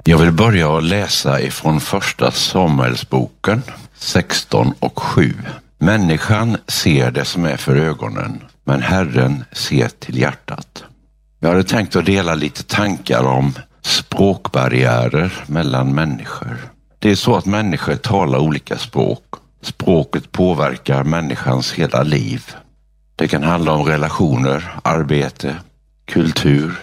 Jag vill börja att läsa ifrån första Samuelsboken 16:7. Människan ser det som är för ögonen, men Herren ser till hjärtat. Jag hade tänkt att dela lite tankar om språkbarriärer mellan människor. Det är så att människor talar olika språk. Språket påverkar människans hela liv. Det kan handla om relationer, arbete, kultur,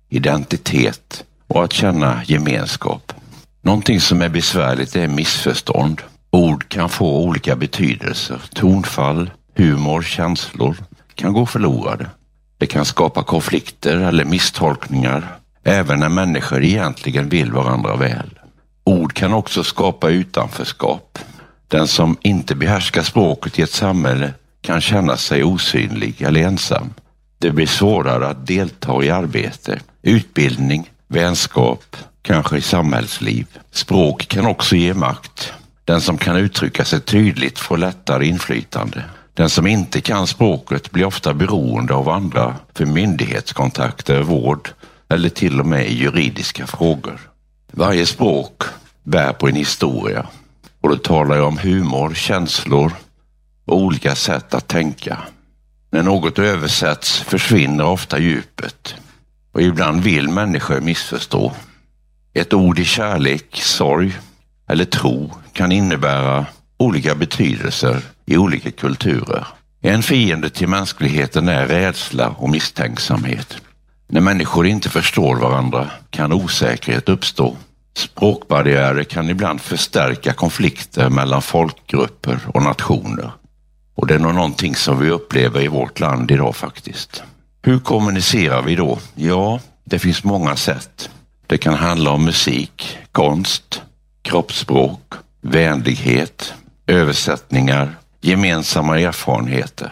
identitet och att känna gemenskap. Någonting som är besvärligt är missförstånd. Ord kan få olika betydelser. Tonfall, humor, känslor kan gå förlorade. Det kan skapa konflikter eller misstolkningar, även när människor egentligen vill varandra väl. Ord kan också skapa utanförskap. Den som inte behärskar språket i ett samhälle kan känna sig osynlig eller ensam. Det blir svårare att delta i arbete, utbildning, vänskap, kanske i samhällsliv. Språk kan också ge makt. Den som kan uttrycka sig tydligt får lättare inflytande. Den som inte kan språket blir ofta beroende av andra för myndighetskontakter, vård eller till och med juridiska frågor. Varje språk bär på en historia, och då talar jag om humor, känslor och olika sätt att tänka. När något översätts försvinner ofta djupet, och ibland vill människor missförstå. Ett ord i kärlek, sorg eller tro kan innebära olika betydelser i olika kulturer. En fiende till mänskligheten är rädsla och misstänksamhet. När människor inte förstår varandra kan osäkerhet uppstå. Språkbarriärer kan ibland förstärka konflikter mellan folkgrupper och nationer. Och det är nog någonting som vi upplever i vårt land idag faktiskt. Hur kommunicerar vi då? Ja, det finns många sätt. Det kan handla om musik, konst, kroppsspråk, vänlighet, översättningar, gemensamma erfarenheter.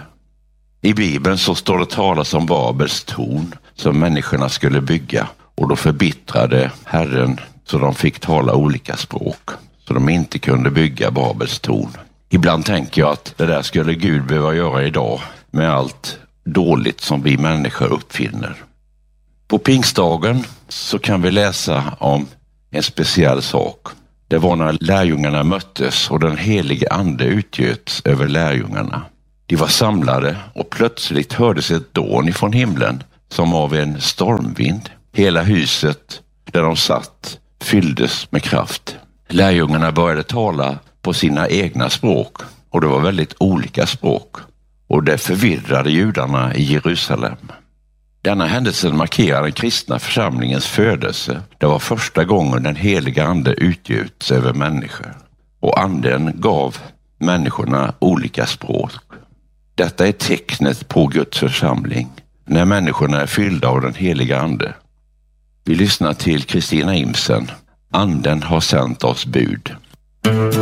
I Bibeln så står det talas om Babels torn som människorna skulle bygga, och då förbittrade Herren så de fick tala olika språk, så de inte kunde bygga Babels torn. Ibland tänker jag att det där skulle Gud behöva göra idag med allt dåligt som vi människor uppfinner. På pingstdagen så kan vi läsa om en speciell sak. Det var när lärjungarna möttes och den helige ande utgöts över lärjungarna. De var samlade och plötsligt hördes ett dån ifrån himlen som av en stormvind. Hela huset där de satt fylldes med kraft. Lärjungarna började tala på sina egna språk, och det var väldigt olika språk, och det förvirrade judarna i Jerusalem. Denna händelsen markerar den kristna församlingens födelse. Det var första gången den heliga ande utgjuts över människor, och anden gav människorna olika språk. Detta är tecknet på Guds församling, när människorna är fyllda av den heliga ande. Vi lyssnar till Kristina Imsen. Anden har sänt oss bud.